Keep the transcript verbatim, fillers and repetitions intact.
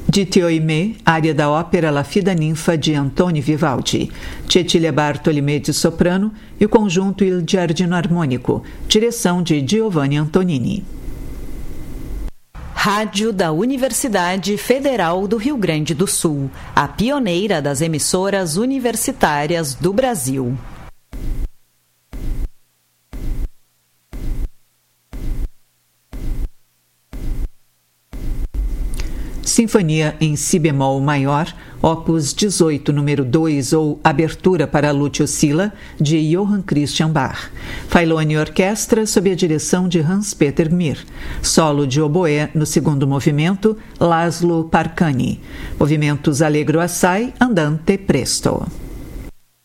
Di Tio e Me, área da ópera La Fida Ninfa de Antoni Vivaldi, Cecilia Bartoli de soprano e o conjunto Il Giardino Armônico, direção de Giovanni Antonini. Rádio da Universidade Federal do Rio Grande do Sul, a pioneira das emissoras universitárias do Brasil. Sinfonia em Si bemol maior, opus dezoito, número dois, ou Abertura para Lúcio Silla, de Johann Christian Bach. Failone Orquestra, sob a direção de Hans-Peter Mir. Solo de oboé no segundo movimento, Laszlo Parcani. Movimentos Allegro assai, andante presto.